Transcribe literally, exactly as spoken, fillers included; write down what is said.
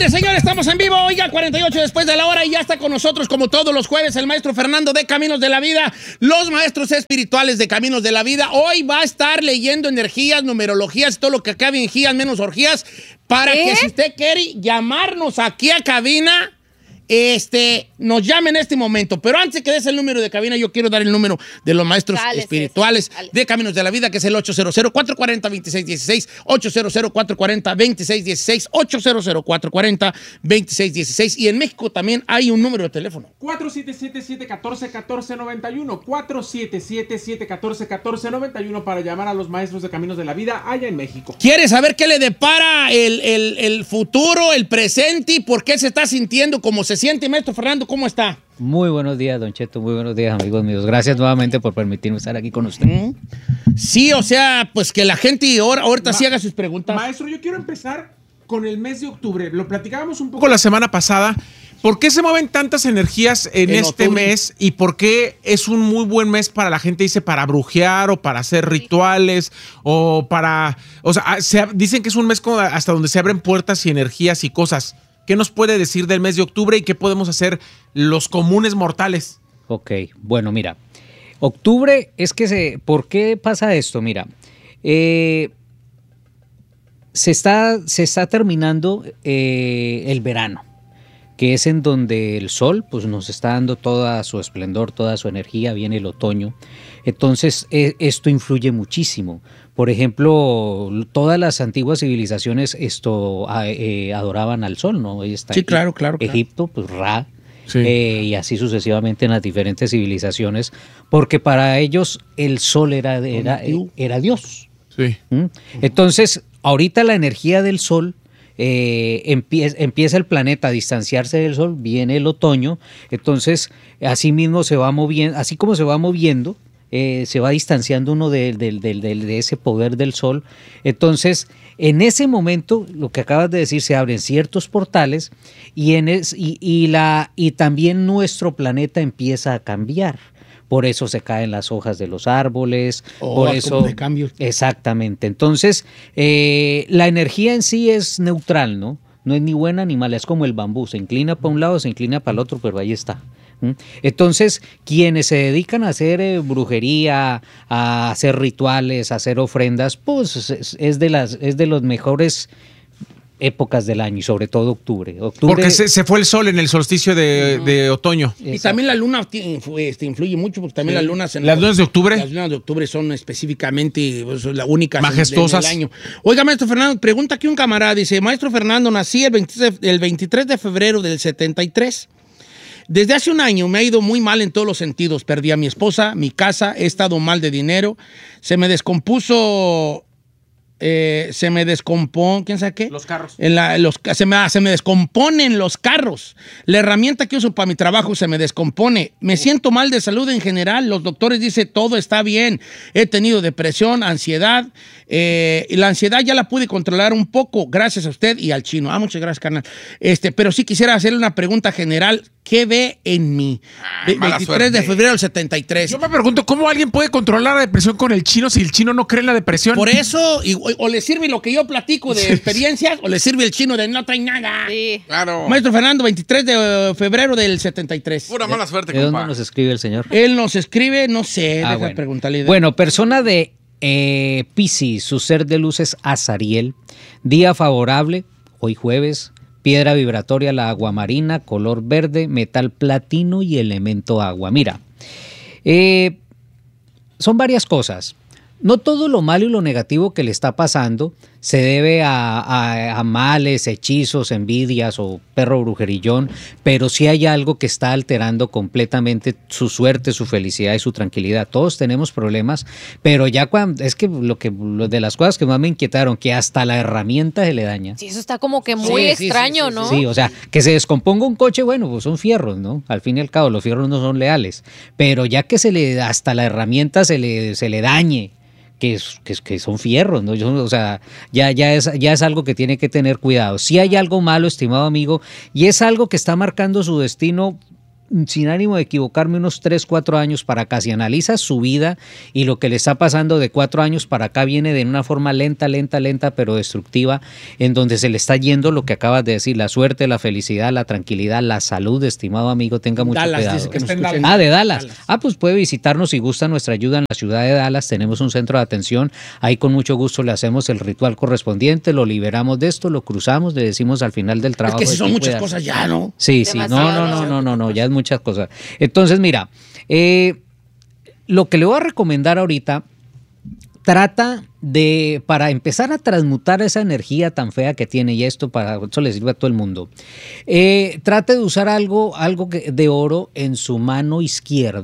aire, señores, estamos en vivo. Oiga, cuarenta y ocho después de la hora y ya está con nosotros, como todos los jueves, el maestro Fernando de Caminos de la Vida, los maestros espirituales de Caminos de la Vida. Hoy va a estar leyendo energías, numerologías, todo lo que acabe en gías menos orgías, para ¿Eh? que si usted quiere llamarnos aquí a cabina, este, nos llame en este momento. Pero antes de que des el número de cabina, yo quiero dar el número de los maestros dale, espirituales sí, sí, de Caminos de la Vida, que es el ocho cero cero, cuatro cuatro cero, dos seis uno seis, ocho cero cero, cuatro cuatro cero, dos seis uno seis, ocho cero cero, cuatro cuatro cero, dos seis uno seis. Y en México también hay un número de teléfono. cuatro siete siete, siete uno cuatro, uno cuatro nueve uno, cuatro siete siete, siete uno cuatro, uno cuatro nueve uno para llamar a los maestros de Caminos de la Vida allá en México. ¿Quieres saber qué le depara el, el, el futuro, el presente y por qué se está sintiendo como se siente, maestro Fernando? ¿Cómo está? Muy buenos días, don Cheto, muy buenos días, amigos míos. Gracias nuevamente por permitirme estar aquí con usted. ¿Mm? Sí, o sea, pues que la gente ahora, ahorita Ma sí haga sus preguntas. Maestro, yo quiero empezar con el mes de octubre. Lo platicábamos un poco la semana pasada. ¿Por qué se mueven tantas energías en, en este octubre? mes? ¿Y por qué es un muy buen mes para la gente, dice, para brujear o para hacer rituales o para... O sea, se, dicen que es un mes como hasta donde se abren puertas y energías y cosas. ¿Qué nos puede decir del mes de octubre y qué podemos hacer los comunes mortales? Ok, bueno, mira, octubre es que se... ¿Por qué pasa esto? Mira, eh, se, está, se está terminando eh, el verano, que es en donde el sol pues, nos está dando toda su esplendor, toda su energía, viene el otoño. Entonces, eh, esto influye muchísimo. Por ejemplo, todas las antiguas civilizaciones esto eh, adoraban al sol, ¿no? Ahí está sí, claro, claro, claro. Egipto, pues Ra, sí. eh, y así sucesivamente en las diferentes civilizaciones, porque para ellos el sol era, era, era Dios. Sí. ¿Mm? Entonces, ahorita la energía del sol, eh, empieza, empieza el planeta a distanciarse del sol, viene el otoño, entonces así mismo se va moviendo, así como se va moviendo, Eh, se va distanciando uno de, de, de, de, de ese poder del sol. Entonces, en ese momento, lo que acabas de decir, se abren ciertos portales y, en es, y, y, la, y también nuestro planeta empieza a cambiar. Por eso se caen las hojas de los árboles. Oh, por eso, de cambio. Exactamente. Entonces, eh, la energía en sí es neutral, ¿no? No es ni buena ni mala, es como el bambú. Se inclina para un lado, se inclina para el otro, pero ahí está. Entonces, quienes se dedican a hacer eh, brujería, a hacer rituales, a hacer ofrendas, pues es, es de las es de las mejores épocas del año y sobre todo octubre. octubre porque se, se fue el sol en el solsticio de, uh-huh. de otoño. Y Exacto. también la luna este, influye mucho, porque también sí. las lunas... En ¿Las lunas de octubre? Las lunas de octubre son específicamente pues, las únicas majestuosas en, en el año. Oiga, maestro Fernando, pregunta aquí un camarada, dice, maestro Fernando, nací el veintitrés, el veintitrés de febrero del setenta y tres. Desde hace un año me ha ido muy mal en todos los sentidos. Perdí a mi esposa, mi casa, he estado mal de dinero, se me descompuso, eh, se me descompone, ¿quién sabe qué? Los carros. En la, los, se, me, se me descomponen los carros. La herramienta que uso para mi trabajo se me descompone. Me siento mal de salud en general. Los doctores dicen todo está bien. He tenido depresión, ansiedad. Eh, y la ansiedad ya la pude controlar un poco gracias a usted y al chino. Ah, muchas gracias, carnal. Este, pero sí quisiera hacerle una pregunta general. ¿Qué ve en mí? Ah, veintitrés de febrero del setenta y tres. Yo me pregunto, ¿cómo alguien puede controlar la depresión con el chino si el chino no cree en la depresión? Por eso, y, o, o le sirve lo que yo platico de sí. experiencias, o le sirve el chino de no trae nada. Sí. Claro. Maestro Fernando, veintitrés de febrero del setenta y tres. Pura mala suerte, ¿De compa? ¿Dónde nos escribe el señor? Él nos escribe, no sé, ah, deja bueno. preguntarle. Bueno, persona de eh, Piscis, su ser de luz es Azariel. Día favorable, hoy jueves. Piedra vibratoria, la aguamarina, color verde, metal platino y elemento agua. Mira, eh, son varias cosas. No todo lo malo y lo negativo que le está pasando se debe a, a, a males, hechizos, envidias o perro brujerillón, pero sí hay algo que está alterando completamente su suerte, su felicidad y su tranquilidad. Todos tenemos problemas, pero ya cuando, es que lo que lo de las cosas que más me inquietaron, que hasta la herramienta se le daña. Sí, eso está como que muy sí, extraño, sí, sí, ¿no? Sí, o sea, que se descomponga un coche, bueno, pues son fierros, ¿no? Al fin y al cabo, los fierros no son leales, pero ya que se le hasta la herramienta se le, se le dañe, Que, que, que son fierros, ¿no? Yo, o sea, ya, ya, es, ya es algo que tiene que tener cuidado. Si hay algo malo, estimado amigo, y es algo que está marcando su destino sin ánimo de equivocarme, unos tres, cuatro años para acá. Si analizas su vida y lo que le está pasando de cuatro años para acá viene de una forma lenta, lenta, lenta, pero destructiva, en donde se le está yendo lo que acabas de decir, la suerte, la felicidad, la tranquilidad, la salud, estimado amigo, tenga mucho Dallas, cuidado. dice que nos Está en escuchen. Ah, de Dallas. Dallas. Ah, pues puede visitarnos si gusta nuestra ayuda en la ciudad de Dallas. Tenemos un centro de atención. Ahí con mucho gusto le hacemos el ritual correspondiente, lo liberamos de esto, lo cruzamos, le decimos al final del Es trabajo. que si de son que muchas cuidar. cosas ya, ¿no? Sí, sí, no, Demasiado. no, no, no, no, no, ya es muchas cosas. Entonces, mira, eh, lo que le voy a recomendar ahorita, trata de, para empezar a transmutar esa energía tan fea que tiene, y esto para eso le sirve a todo el mundo, eh, trate de usar algo, algo que- de oro en su mano izquierda.